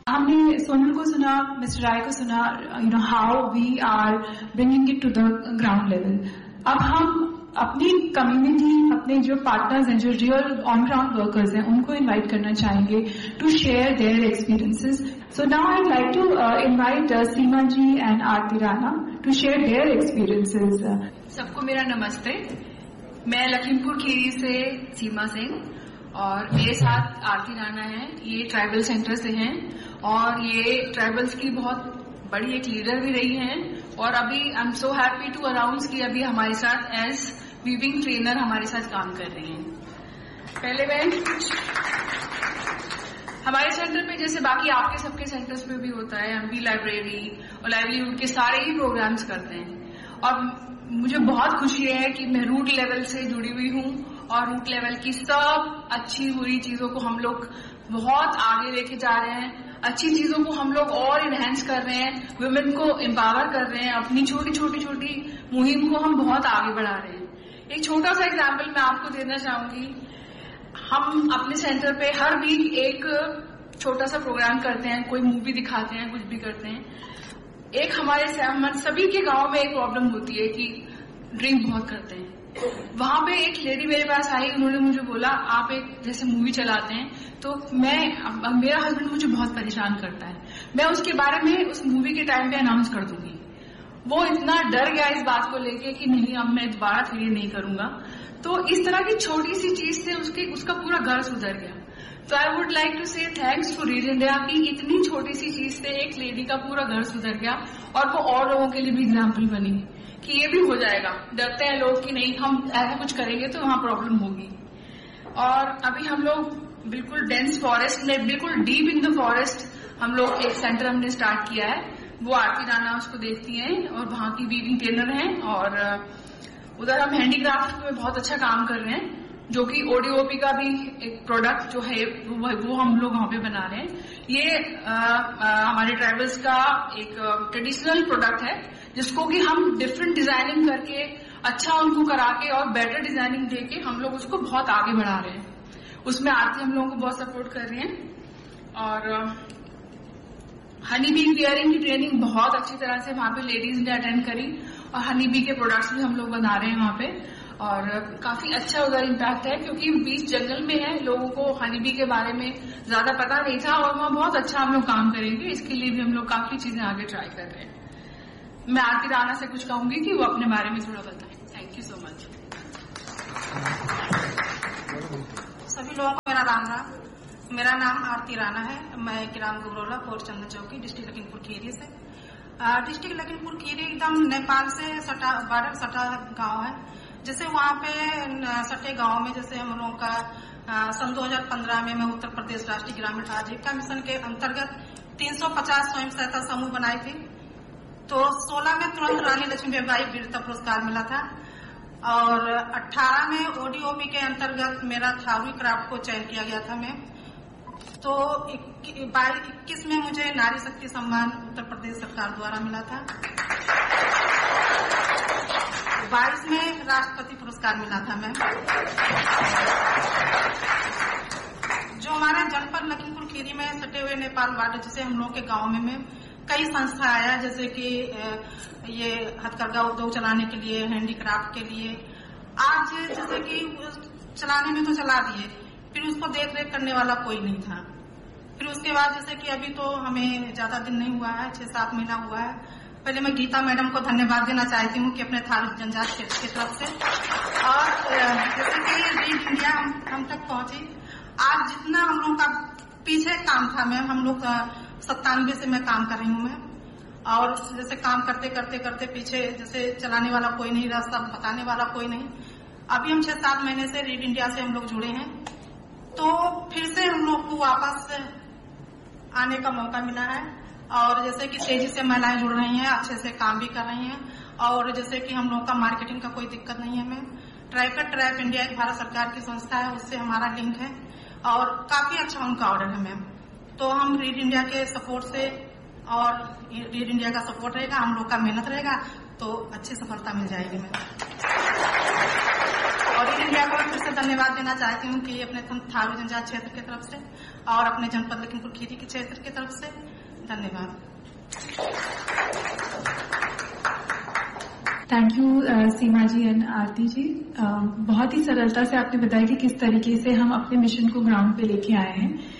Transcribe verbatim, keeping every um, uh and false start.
हमने सोनल को सुना, मिस्टर राय को सुना, you know how we are bringing it to the ground level. अब हम अपनी कम्युनिटी, अपने जो पार्टनर्स हैं, जो रियल ऑन ग्राउंड वर्कर्स हैं, उनको इनवाइट करना चाहेंगे to share their experiences. So now I like to invite Seema ji and Aarti Rana to share their experiences. सबको मेरा नमस्ते। मैं लखीमपुर खीरी से सीमा सिंह और मेरे साथ आरती राणा है। ये ट्राइबल सेंटर से हैं और ये ट्राइबल्स की बहुत बड़ी एक लीडर भी रही हैं और अभी I am so happy to announce कि अभी हमारे साथ एज वीविंग ट्रेनर हमारे साथ काम कर रही हैं। पहले मैं कुछ हमारे सेंटर पे जैसे बाकी आपके सबके सेंटर्स पे भी होता है, हम भी लाइब्रेरी और लाइवलीहुड के सारे ही प्रोग्राम्स करते हैं और मुझे बहुत खुशी है कि मैं रूट लेवल से जुड़ी हुई हूँ और रूट लेवल की सब अच्छी बुरी चीजों को हम लोग बहुत आगे लेके जा रहे हैं। अच्छी चीजों को हम लोग और इनहेंस कर रहे हैं, वुमेन को एम्पावर कर रहे हैं, अपनी छोटी छोटी छोटी मुहिम को हम बहुत आगे बढ़ा रहे हैं। एक छोटा सा एग्जाम्पल मैं आपको देना चाहूंगी। हम अपने सेंटर पे हर वीक एक छोटा सा प्रोग्राम करते हैं, कोई मूवी दिखाते हैं, कुछ भी करते हैं। एक हमारे सभी के गांव में एक प्रॉब्लम होती है कि ड्रिंक बहुत करते हैं। वहां पे एक लेडी मेरे पास आई, उन्होंने मुझे बोला आप एक जैसे मूवी चलाते हैं तो मैं मेरा हस्बैंड मुझे बहुत परेशान करता है, मैं उसके बारे में उस मूवी के टाइम पे अनाउंस कर दूंगी। वो इतना डर गया इस बात को लेके कि नहीं अब मैं दोबारा फिर ये नहीं करूंगा। तो इस तरह की छोटी सी चीज से उसके उसका पूरा घर सुधर गया। तो आई वुड लाइक टू से थैंक्स टू रीड इंडिया की इतनी छोटी सी चीज से एक लेडी का पूरा घर सुधर गया और वो और लोगों के लिए भी एग्जाम्पल बनी कि ये भी हो जाएगा। डरते हैं लोग कि नहीं हम ऐसा कुछ करेंगे तो वहां प्रॉब्लम होगी। और अभी हम लोग बिल्कुल डेंस फॉरेस्ट में, बिल्कुल डीप इन द फॉरेस्ट हम लोग एक सेंटर हमने स्टार्ट किया है। वो आरती राणा उसको देखती हैं और वहां की वीविंग ट्रेनर हैं और उधर हम हैंडीक्राफ्ट में बहुत अच्छा काम कर रहे हैं, जो कि ओडीओपी का भी एक प्रोडक्ट जो है वो हम लोग वहां पे बना रहे हैं। ये आ, आ, हमारे ट्राइबल्स का एक ट्रेडिशनल प्रोडक्ट है जिसको कि हम डिफरेंट डिजाइनिंग करके अच्छा उनको करा के और बेटर डिजाइनिंग देके हम लोग उसको बहुत आगे बढ़ा रहे हैं। उसमें आरती हम लोगों को बहुत सपोर्ट कर रही हैं। और हनी बी केयरिंग की ट्रेनिंग बहुत अच्छी तरह से वहां पे लेडीज ने अटेंड करी और हनी बी के प्रोडक्ट्स भी हम लोग बना रहे हैं वहां पे और काफी अच्छा उधर इम्पैक्ट है क्योंकि बीच जंगल में है, लोगों को हनी बी के बारे में ज्यादा पता नहीं था और वहां बहुत अच्छा हम लोग काम करेंगे। इसके लिए भी हम लोग काफी चीजें आगे ट्राई कर रहे हैं। मैं आरती राणा से कुछ कहूंगी कि वो अपने बारे में थोड़ा बताएं। Thank you so much. सभी लोगों को मेरा राम राम। मेरा नाम आरती राणा है। मैं ग्राम गुबरोला, पोस्ट चंदन चौकी, डिस्ट्रिक्ट लखीमपुर खीरी से। डिस्ट्रिक्ट लखीमपुर खीरी एकदम नेपाल से सटा बॉर्डर सटा गांव है। जैसे वहां पे सटे गांव में जैसे हम लोगों का सन दो हज़ार पंद्रह में मैं उत्तर प्रदेश राष्ट्रीय ग्रामीण आजीविका मिशन के अंतर्गत तीन सौ पचास स्वयं सहायता समूह बनाई थी। तो सोलह में तुरंत रानी लक्ष्मीबाई वीरता पुरस्कार मिला था और अठारह में ओडीओपी के अंतर्गत मेरा थारू क्राफ्ट को चयन किया गया था। मैं तो इक्कीस में मुझे नारी शक्ति सम्मान उत्तर प्रदेश सरकार द्वारा मिला था। बाईस में राष्ट्रपति पुरस्कार मिला था। मैं जो हमारे जनपद लखीमपुर खीरी में सटे हुए नेपाल बॉर्डर जैसे हम लोग के गांव में, में कई संस्था आया जैसे कि ये हथकरघा उद्योग चलाने के लिए, हैंडीक्राफ्ट के लिए। आज जैसे कि चलाने में तो चला दिए, फिर उसको देख रेख करने वाला कोई नहीं था। फिर उसके बाद जैसे कि अभी तो हमें ज्यादा दिन नहीं हुआ है, छह सात महीना हुआ है। पहले मैं गीता मैडम को धन्यवाद देना चाहती हूँ कि अपने थारू जनजाति क्षेत्र की तरफ से और जैसे कि रीड इंडिया हम, हम तक पहुंची। आज जितना हम लोग का पीछे काम था, मैम हम लोग सत्तानवे से मैं काम कर रही हूँ मैं और जैसे काम करते करते करते पीछे जैसे चलाने वाला कोई नहीं, रास्ता बताने वाला कोई नहीं। अभी हम छह सात महीने से रीड इंडिया से हम लोग जुड़े हैं तो फिर से हम लोग को वापस आने का मौका मिला है और जैसे कि तेजी से महिलाएं जुड़ रही हैं, अच्छे से काम भी कर रही हैं और जैसे कि हम लोग का मार्केटिंग का कोई दिक्कत नहीं है। मैम ट्राइकर ट्रैप इंडिया एक भारत सरकार की संस्था है, उससे हमारा लिंक है और काफी अच्छा उनका ऑर्डर है। मैम तो हम रीड इंडिया के सपोर्ट से और रीड इंडिया का सपोर्ट रहेगा, हम लोग का मेहनत रहेगा तो अच्छी सफलता मिल जाएगी। मैम और इन इंडिया को फिर से धन्यवाद देना चाहती हूँ कि अपने थारू जनजाति क्षेत्र की तरफ से और अपने जनपद लखीमपुर खीरी के क्षेत्र की तरफ से धन्यवाद। Thank you Seema ji and Aarti ji. uh, बहुत ही सरलता से आपने बताया कि किस तरीके से हम अपने मिशन को ग्राउंड पे लेके आए हैं।